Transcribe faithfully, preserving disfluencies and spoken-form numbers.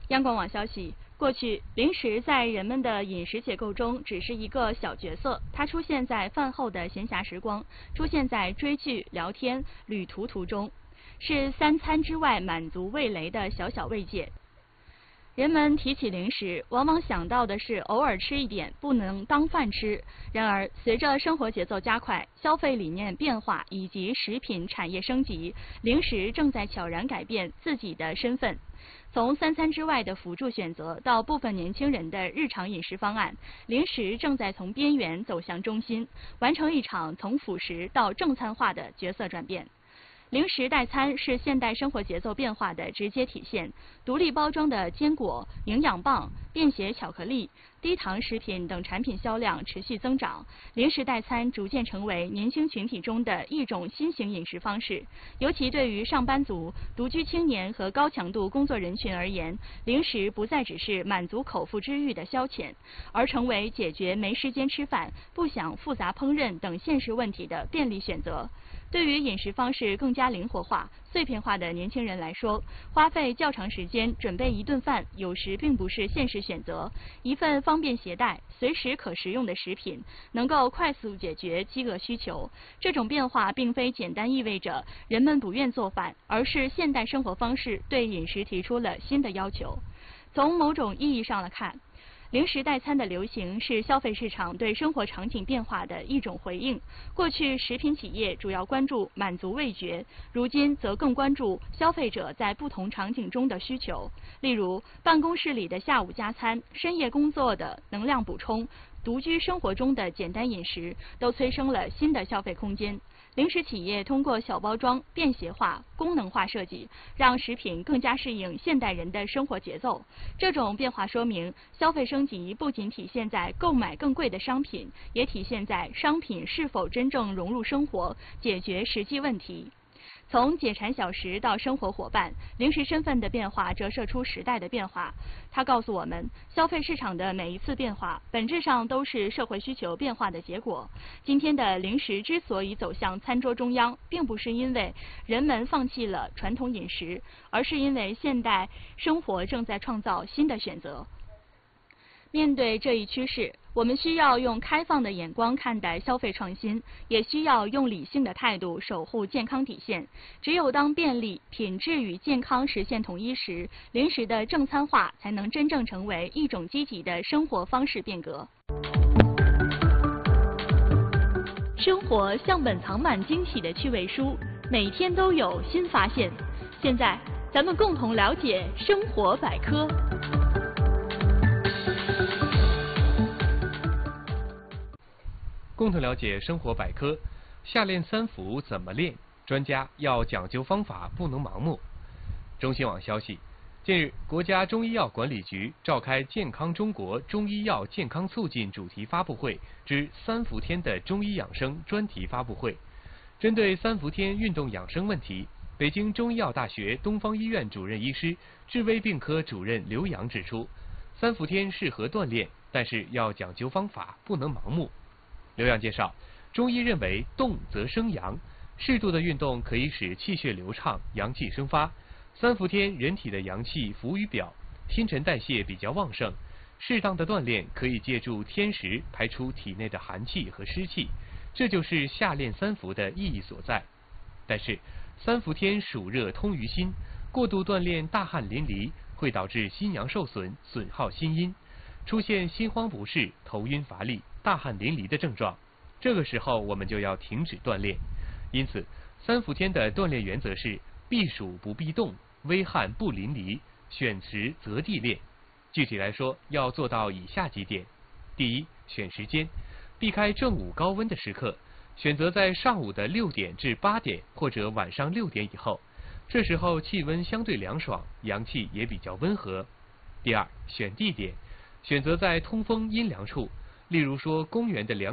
央广网消息，过去零食在人们的饮食结构中只是一个小角色，它出现在饭后的闲暇时光，出现在追剧、聊天、旅途途中，是三餐之外满足味蕾的小小慰藉。人们提起零食，往往想到的是偶尔吃一点，不能当饭吃。然而，随着生活节奏加快、消费理念变化以及食品产业升级，零食正在悄然改变自己的身份。从三餐之外的辅助选择到部分年轻人的日常饮食方案，零食正在从边缘走向中心，完成一场从辅食到正餐化的角色转变。零食代餐是现代生活节奏变化的直接体现。独立包装的坚果、营养棒、便携巧克力、低糖食品等产品销量持续增长，零食代餐逐渐成为年轻群体中的一种新型饮食方式。尤其对于上班族、独居青年和高强度工作人群而言，零食不再只是满足口腹之欲的消遣，而成为解决没时间吃饭、不想复杂烹饪等现实问题的便利选择。对于饮食方式更加灵活化、碎片化的年轻人来说，花费较长时间准备一顿饭，有时并不是现实选择。一份方便携带、随时可食用的食品，能够快速解决饥饿需求。这种变化并非简单意味着人们不愿做饭，而是现代生活方式对饮食提出了新的要求。从某种意义上来看，零食代餐的流行是消费市场对生活场景变化的一种回应。过去，食品企业主要关注满足味觉，如今则更关注消费者在不同场景中的需求。例如，办公室里的下午加餐、深夜工作的能量补充、独居生活中的简单饮食，都催生了新的消费空间。零食企业通过小包装、便携化、功能化设计，让食品更加适应现代人的生活节奏。这种变化说明，消费升级不仅体现在购买更贵的商品，也体现在商品是否真正融入生活，解决实际问题。从解馋小食到生活伙伴，零食身份的变化折射出时代的变化。它告诉我们，消费市场的每一次变化，本质上都是社会需求变化的结果。今天的零食之所以走向餐桌中央，并不是因为人们放弃了传统饮食，而是因为现代生活正在创造新的选择。面对这一趋势，我们需要用开放的眼光看待消费创新，也需要用理性的态度守护健康底线。只有当便利、品质与健康实现统一时，零食的正餐化才能真正成为一种积极的生活方式变革。生活像本藏满惊喜的趣味书，每天都有新发现。现在，咱们共同了解生活百科。 共同了解生活百科，下练三伏怎么练？专家要讲究方法，不能盲目。中新网消息，近日，国家中医药管理局召开健康中国中医药健康促进主题发布会之三伏天的中医养生专题发布会。针对三伏天运动养生问题，北京中医药大学东方医院主任医师、治微病科主任刘洋指出，三伏天适合锻炼，但是要讲究方法，不能盲目。刘洋介绍，中医认为动则生阳，适度的运动可以使气血流畅，阳气生发。三伏天人体的阳气浮于表，新陈代谢比较旺盛，适当的锻炼可以借助天时排出体内的寒气和湿气，这就是夏练三伏的意义所在。但是三伏天暑热通于心，过度锻炼大汗淋漓，会导致心阳受损，损耗心阴，出现心慌不适、头晕乏力、大汗淋漓的症状。这个时候我们就要停止锻炼。因此，三伏天的锻炼原则是避暑不避冻，微汗不淋漓，选时择地练。具体来说，要做到以下几点：第一，选时间，避开正午高温的时刻，选择在上午的六点至八点或者晚上六点以后，这时候气温相对凉爽，阳气也比较温和。第二，选地点，选择在通风阴凉处，例如说公园的凉